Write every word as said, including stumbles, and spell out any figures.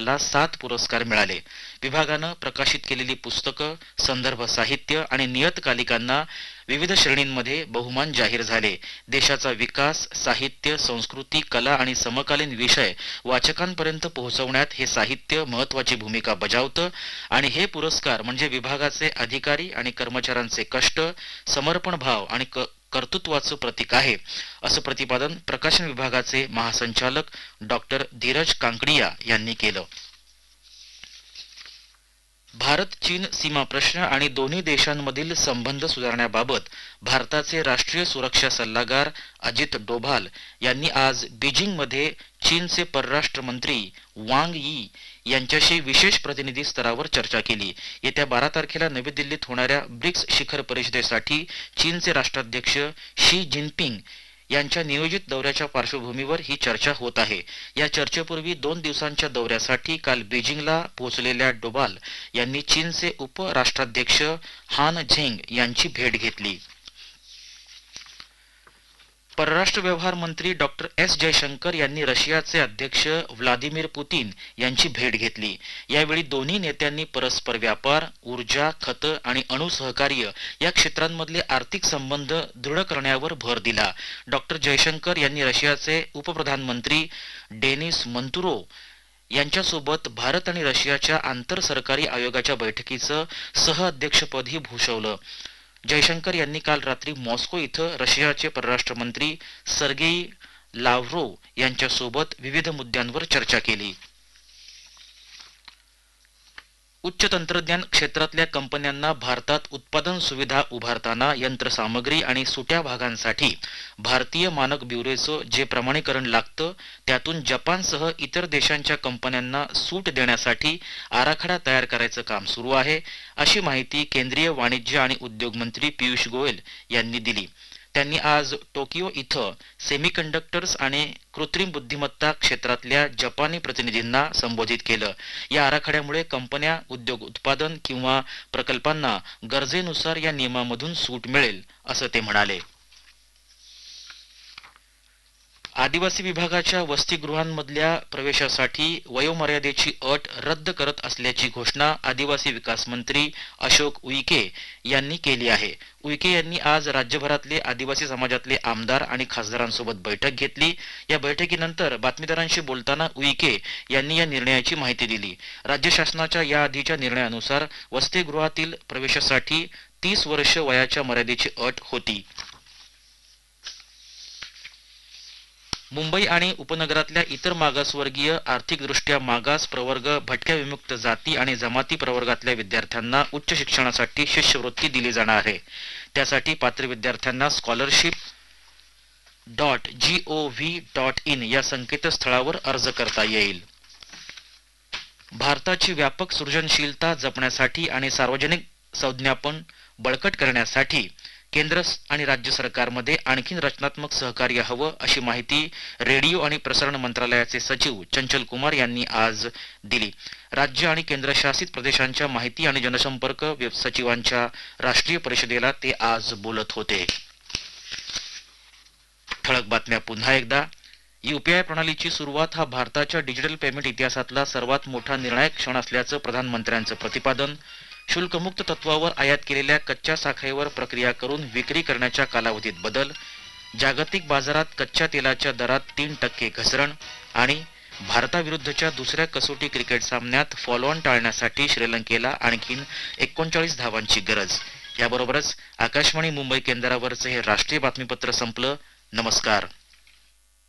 विभागाला सात पुरस्कार मिळाले। विभागानं प्रकाशित केलेली पुस्तकं, संदर्भ साहित्य आणि नियतकालिकांना विविध श्रेणींमध्ये बहुमान जाहीर झाले। देशाचा विकास, साहित्य, संस्कृती, कला आणि समकालीन विषय वाचकांपर्यंत पोहोचवण्यात हे साहित्य महत्त्वाची भूमिका बजावतं आणि हे पुरस्कार म्हणजे विभागाचे अधिकारी आणि कर्मचाऱ्यांचे कष्ट, समर्पण भाव आणि कर्तृत्वाचं प्रतीक आहे, असं प्रतिपादन प्रकाशन विभागाचे महासंचालक डॉक्टर धीरज कांकडिया यांनी केलं। भारत चीन सीमा प्रश्न आणि दोन्ही देशांमधील संबंध सुधारण्याबाबत भारताचे राष्ट्रीय सुरक्षा सल्लागार अजित डोभाल यांनी आज बीजिंगमध्ये चीनचे परराष्ट्र मंत्री वांग यी यांच्याशी विशेष प्रतिनिधी स्तरावर चर्चा केली। येत्या बारा तारखेला नवी दिल्लीत होणाऱ्या ब्रिक्स शिखर परिषदेसाठी चीनचे राष्ट्राध्यक्ष शी जिनपिंग यांच्या नियोजित दौऱ्याच्या पार्श्वभूमीवर ही चर्चा होत आहे। या चर्चेपूर्वी दोन दिवसांच्या दौऱ्यासाठी काल बीजिंगला पोहोचलेल्या डोभाल यांनी चीनचे उपराष्ट्राध्यक्ष हान झेंग यांची भेट घेतली। परराष्ट्र व्यवहार मंत्री डॉक्टर एस जयशंकर यांनी रशियाचे अध्यक्ष व्लादिमीर पुतीन यांची भेट घेतली। यावेळी दोन्ही नेत्यांनी परस्पर व्यापार, ऊर्जा, खत आणि अणु सहकार्य या क्षेत्रांमधले आर्थिक संबंध दृढ करण्यावर भर दिला। डॉक्टर जयशंकर यांनी रशियाचे उपप्रधानमंत्री डेनिस मंतुरोव यांच्यासोबत भारत आणि रशियाच्या आंतर सरकारी आयोगाच्या बैठकीचं सहअध्यक्षपदही भूषवलं। जयशंकर यांनी काल रात्री मॉस्को इथं रशियाचे परराष्ट्र मंत्री सर्गेई लाव्हरोव्ह यांच्यासोबत विविध मुद्द्यांवर चर्चा केली। उच्च तंत्रज्ञान क्षेत्रातल्या कंपन्यांना भारतात उत्पादन सुविधा उभारताना यंत्रसामग्री आणि सुट्या भागांसाठी भारतीय मानक ब्युरोचं जे प्रमाणीकरण लागतं त्यातून जपानसह इतर देशांच्या कंपन्यांना सूट देण्यासाठी आराखडा तयार करायचं काम सुरू आहे, अशी माहिती केंद्रीय वाणिज्य आणि उद्योग मंत्री पियुष गोयल यांनी दिली। त्यांनी आज टोकियो इथं सेमीकंडक्टर्स आणि कृत्रिम बुद्धिमत्ता क्षेत्रातल्या जपानी प्रतिनिधींना संबोधित केलं। या आराखड्यामुळे कंपन्या, उद्योग उत्पादन किंवा प्रकल्पांना गरजेनुसार या नियमामधून सूट मिळेल, असं ते म्हणाले। आदिवासी विभागाच्या वसतिगृहांमधल्या प्रवेशासाठी वयोमर्यादेची अट रद्द करत असल्याची घोषणा आदिवासी विकास मंत्री अशोक उईके यांनी केली आहे। उईके यांनी आज राज्यभरातले आदिवासी समाजातले आमदार आणि खासदारांसोबत बैठक घेतली। या बैठकीनंतर बातमीदारांशी बोलताना उईके यांनी या निर्णयाची माहिती दिली। राज्य शासनाच्या या आधीच्या निर्णयानुसार वसतिगृहातील प्रवेशासाठी तीस वर्ष वयाच्या मर्यादेची अट होती। मुंबई आणि उपनगरातल्या इतर मागासवर्गीय, आर्थिकदृष्ट्या मागास प्रवर्ग, भटक्या विमुक्त जाती आणि जमाती प्रवर्गातल्या विद्यार्थ्यांना उच्च शिक्षणासाठी शिष्यवृत्ती दिली जाणार आहे। त्यासाठी पात्र विद्यार्थ्यांना scholarship dot G O V dot in या संकेतस्थळावर अर्ज करता येईल। भारताची व्यापक सृजनशीलता जपण्यासाठी आणि सार्वजनिक संज्ञापन बळकट करण्यासाठी केंद्र आणि राज्य सरकारमध्ये आणखीन रचनात्मक सहकार्य हवं, अशी माहिती रेडिओ आणि प्रसारण मंत्रालयाचे सचिव चंचल कुमार यांनी आज दिली। राज्य आणि केंद्रशासित प्रदेशांच्या माहिती आणि जनसंपर्क सचिवांच्या राष्ट्रीय परिषदेला ते आज बोलत होते। ठळक बातम्या पुन्हा एकदा। यूपीआय प्रणालीची सुरुवात हा भारताच्या डिजिटल पेमेंट इतिहासातला सर्वात मोठा निर्णायक क्षण असल्याचं प्रधानमंत्र्यांचं प्रतिपादन। शुल्कमुक्त तत्वावर आयात केलेल्या कच्च्या साखरेवर प्रक्रिया करून विक्री करण्याच्या कालावधीत बदल। जागतिक बाजारात कच्च्या तेलाच्या दरात तीन टक्के घसरण आणि भारताविरुद्धच्या दुसऱ्या कसोटी क्रिकेट सामन्यात फॉलोऑन टाळण्यासाठी श्रीलंकेला आणखीन एकोणचाळीस धावांची गरज। याबरोबरच आकाशवाणी मुंबई केंद्रावरचे हे राष्ट्रीय बातमीपत्र संपलं। नमस्कार।